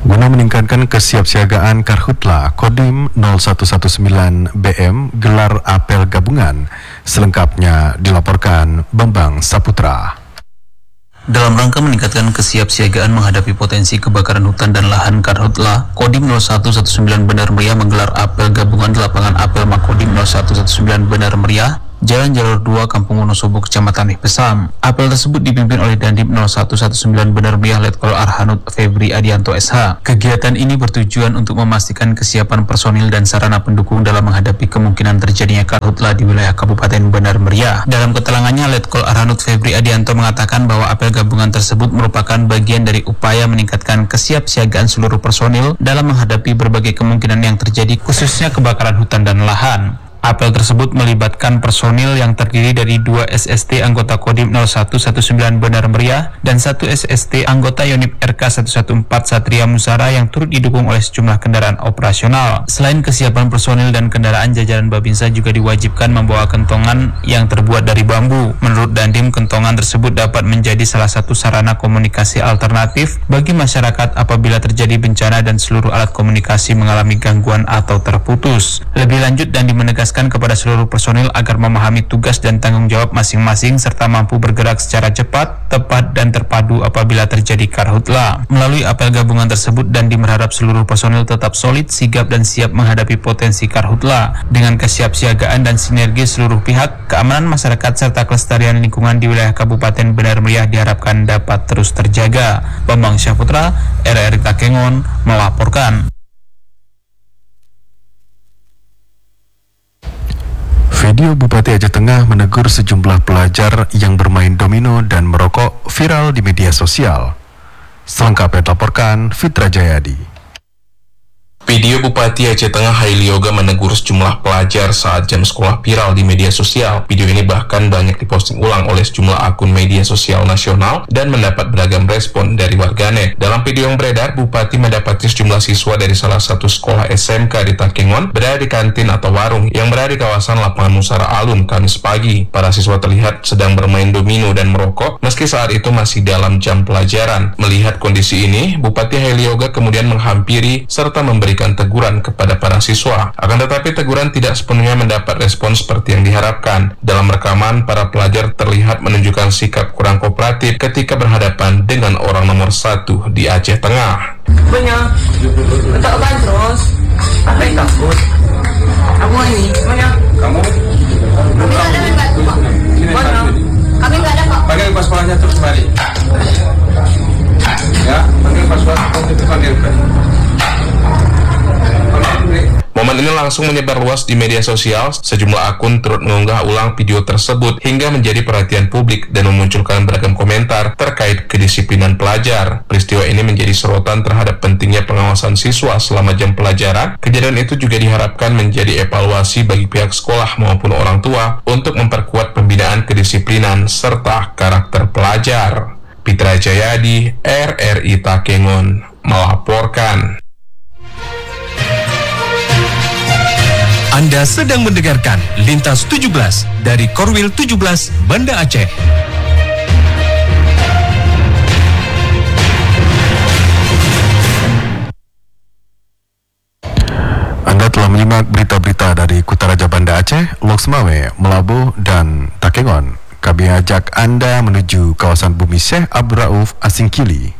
Guna meningkatkan kesiapsiagaan Karhutla, Kodim 0119 BM gelar apel gabungan. Selengkapnya dilaporkan Bambang Saputra. Dalam rangka meningkatkan kesiapsiagaan menghadapi potensi kebakaran hutan dan lahan Karhutla, Kodim 0119 Benar Meriah menggelar apel gabungan di lapangan apel Makodim 0119 Benar Meriah, Jalan Jalur 2 Kampung Wonosobo, Kecamatan Ihpesam. Apel tersebut dipimpin oleh Dandim 0119 Benar Meriah Letkol Arhanud Febri Adianto SH. Kegiatan ini bertujuan untuk memastikan kesiapan personil dan sarana pendukung dalam menghadapi kemungkinan terjadinya karhutla di wilayah Kabupaten Benar Meriah. Dalam keterangannya, Letkol Arhanud Febri Adianto mengatakan bahwa apel gabungan tersebut merupakan bagian dari upaya meningkatkan kesiapsiagaan seluruh personil dalam menghadapi berbagai kemungkinan yang terjadi, khususnya kebakaran hutan dan lahan. Apel tersebut melibatkan personil yang terdiri dari 2 SST anggota Kodim 0119 Benar Meriah dan 1 SST anggota Yonif RK 114 Satria Musara yang turut didukung oleh sejumlah kendaraan operasional. Selain kesiapan personil dan kendaraan, jajaran Babinsa juga diwajibkan membawa kentongan yang terbuat dari bambu. Menurut Dandim, kentongan tersebut dapat menjadi salah satu sarana komunikasi alternatif bagi masyarakat apabila terjadi bencana dan seluruh alat komunikasi mengalami gangguan atau terputus. Lebih lanjut, Dandim menegaskan kepada seluruh personil agar memahami tugas dan tanggung jawab masing-masing serta mampu bergerak secara cepat, tepat, dan terpadu apabila terjadi karhutla. Melalui apel gabungan tersebut, Dandim berharap seluruh personil tetap solid, sigap, dan siap menghadapi potensi karhutla. Dengan kesiapsiagaan dan sinergi seluruh pihak, keamanan masyarakat serta kelestarian lingkungan di wilayah Kabupaten Benar Meriah diharapkan dapat terus terjaga. Bambang Saputra, RRI Takengon, melaporkan. Video Bupati Aceh Tengah menegur sejumlah pelajar yang bermain domino dan merokok viral di media sosial. Selengkapnya dilaporkan Fitra Jayadi. Video Bupati Aceh Tengah Haili Yoga menegur sejumlah pelajar saat jam sekolah viral di media sosial. Video ini bahkan banyak diposting ulang oleh sejumlah akun media sosial nasional dan mendapat beragam respon dari warganet. Dalam video yang beredar, Bupati mendapati sejumlah siswa dari salah satu sekolah SMK di Takengon berada di kantin atau warung yang berada di kawasan lapangan Musara Alun Kamis pagi. Para siswa terlihat sedang bermain domino dan merokok meski saat itu masih dalam jam pelajaran. Melihat kondisi ini, Bupati Haili Yoga kemudian menghampiri serta memberikan teguran kepada para siswa. Akan tetapi teguran tidak sepenuhnya mendapat respon seperti yang diharapkan. Dalam rekaman, para pelajar terlihat menunjukkan sikap kurang kooperatif ketika berhadapan dengan orang nomor 1 di Aceh Tengah. Banyak, tak kan terus, apa yang takut? Aku ini, banyak. Kamu? Kami nggak ada membantu pak. Banyak. Kami nggak ada pak. Panggil pas sekolahnya terus kembali. Ya, panggil pas sekolah untuk panggil. Momen ini langsung menyebar luas di media sosial. Sejumlah akun turut mengunggah ulang video tersebut hingga menjadi perhatian publik dan memunculkan beragam komentar terkait kedisiplinan pelajar. Peristiwa ini menjadi sorotan terhadap pentingnya pengawasan siswa selama jam pelajaran. Kejadian itu juga diharapkan menjadi evaluasi bagi pihak sekolah maupun orang tua untuk memperkuat pembinaan kedisiplinan serta karakter pelajar. Fitra Jayadi, RRI Takengon, melaporkan. Anda sedang mendengarkan Lintas 17 dari Korwil 17 Banda Aceh. Anda telah menyimak berita-berita dari Kutaraja Banda Aceh, Loksmawe, Melabu, dan Takengon. Kami ajak Anda menuju kawasan Bumi Syekh Abdul Rauf Asingkili.